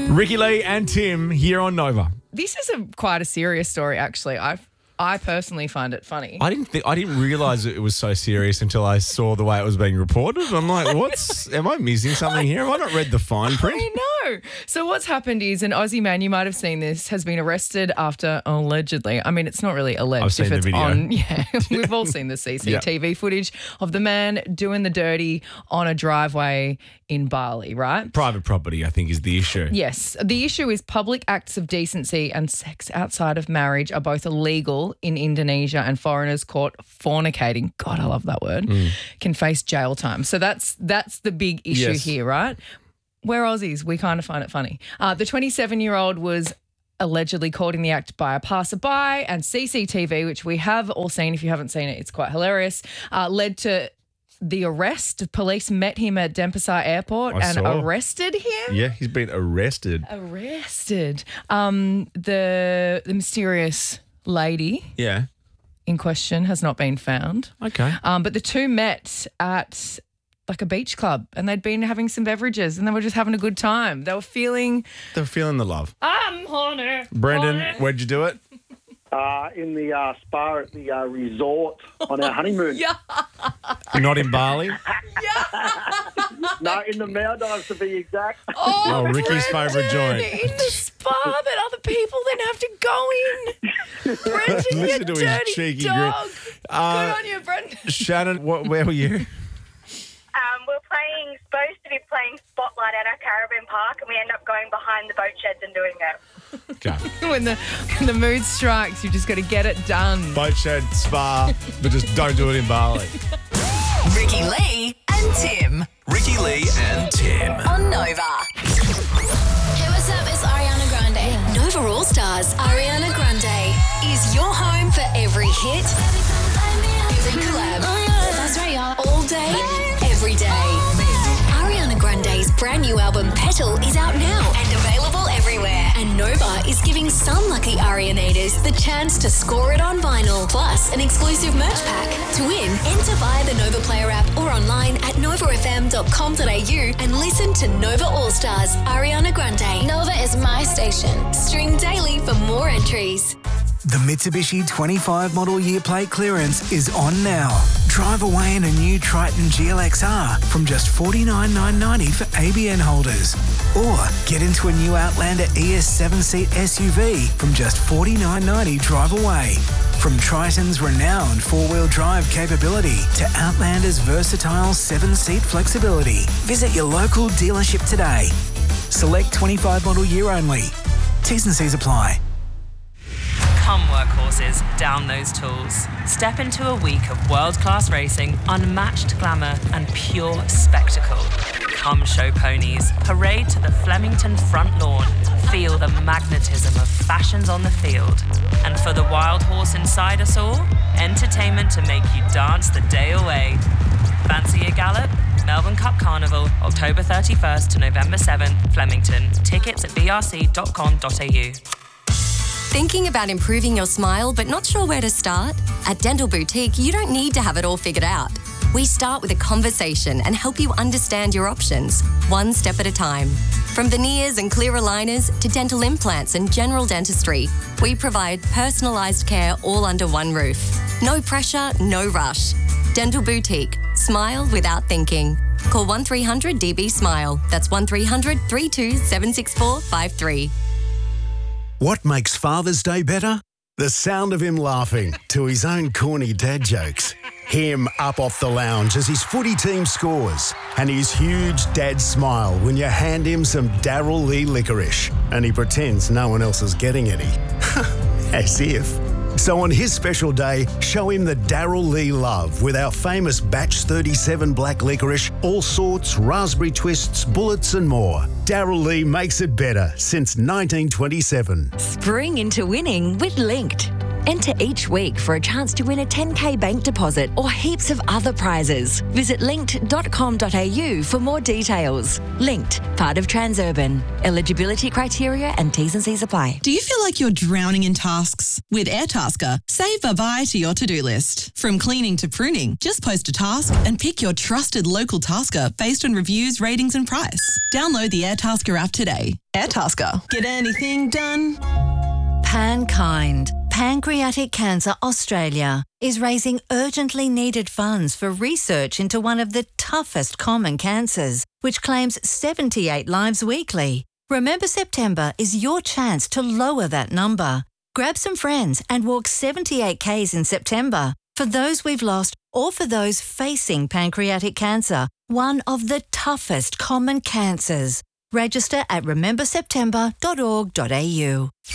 Ricky Lee and Tim here on Nova. This is quite a serious story, actually. I personally find it funny. I didn't realise it was so serious until I saw the way it was being reported. I'm like, am I missing something here? Have I not read the fine print? I know. So what's happened is an Aussie man, you might have seen this, has been arrested after allegedly. I mean, it's not really alleged. I've seen the video. Yeah, we've all seen the CCTV footage of the man doing the dirty on a driveway in Bali, right? Private property, I think, is the issue. Yes. The issue is public acts of decency and sex outside of marriage are both illegal in Indonesia, and foreigners caught fornicating, God, I love that word, can face jail time. So that's the big issue here, right? We're Aussies. We kind of find it funny. The 27-year-old was allegedly caught in the act by a passerby, and CCTV, which we have all seen. If you haven't seen it, it's quite hilarious, led to the arrest. Police met him at Denpasar Airport and arrested him. Yeah, he's been arrested. The mysterious lady in question has not been found. Okay. But the two met at like a beach club and they'd been having some beverages and they were just having a good time. They were feeling the love. I'm horny. Brendan, where'd you do it? In the spa at the resort on our honeymoon. Not in Bali? No, in the Maldives to be exact. Oh, Ricky's favourite joint. In the spa that other people then have to go in. Brendan, you Listen to his dirty cheeky dog. grin. Good on you, Brendan. Shannon, where were you? We're supposed to be playing Spotlight at our caravan park, and we end up going behind the boat sheds and doing that. Okay. When the mood strikes, you've just got to get it done. Boat shed, spa, but just don't do it in Bali. Ricky Lee and Tim. Ricky Lee and Tim. On Nova. Hey, what's up? It's Ariana Grande. Nova All Stars, Ariana Grande is your home for every hit, every collab. That's right, y'all. All day, every day. Ariana Grande's brand new album, Petal, is out now and available everywhere. And Nova is giving some lucky Arianators the chance to score it on vinyl, plus an exclusive merch pack. To win, enter via the Nova Player app or online at novafm.com.au and listen to Nova All Stars, Ariana Grande. Nova is my station. Stream daily for more entries. The Mitsubishi 25 model year plate clearance is on now. Drive away in a new Triton GLXR from just $49,990 for ABN holders. Or get into a new Outlander ES 7-seat SUV from just $49,990 drive away. From Triton's renowned four-wheel drive capability to Outlander's versatile 7-seat flexibility. Visit your local dealership today. Select 25 model year only. T's and C's apply. Come workhorses, down those tools. Step into a week of world-class racing, unmatched glamour and pure spectacle. Come show ponies, parade to the Flemington front lawn, feel the magnetism of fashions on the field. And for the wild horse inside us all, entertainment to make you dance the day away. Fancy a gallop? Melbourne Cup Carnival, October 31st to November 7th, Flemington. Tickets at brc.com.au. Thinking about improving your smile but not sure where to start? At Dental Boutique, you don't need to have it all figured out. We start with a conversation and help you understand your options, one step at a time. From veneers and clear aligners to dental implants and general dentistry, we provide personalised care all under one roof. No pressure, no rush. Dental Boutique. Smile without thinking. Call 1300 DB Smile. That's 1300 32 764 53. What makes Father's Day better? The sound of him laughing to his own corny dad jokes. Him up off the lounge as his footy team scores. And his huge dad smile when you hand him some Darryl Lee licorice. And he pretends no one else is getting any. As if. So on his special day, show him the Darryl Lee love with our famous Batch 37 black licorice, all sorts, raspberry twists, bullets and more. Darryl Lee makes it better since 1927. Spring into winning with Linked. Enter each week for a chance to win a 10K bank deposit or heaps of other prizes. Visit linked.com.au for more details. Linked, part of Transurban. Eligibility criteria and T's and C's apply. Do you feel like you're drowning in tasks? With Airtasker, say bye-bye to your to-do list. From cleaning to pruning, just post a task and pick your trusted local tasker based on reviews, ratings and price. Download the Airtasker app today. Airtasker. Get anything done? PanKind, Pancreatic Cancer Australia, is raising urgently needed funds for research into one of the toughest common cancers, which claims 78 lives weekly. Remember September is your chance to lower that number. Grab some friends and walk 78 Ks in September for those we've lost or for those facing pancreatic cancer, one of the toughest common cancers. Register at rememberseptember.org.au.